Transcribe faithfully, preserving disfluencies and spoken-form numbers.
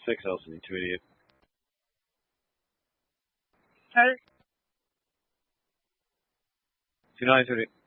six Elson, you two idiot. Hey. two nine thirty.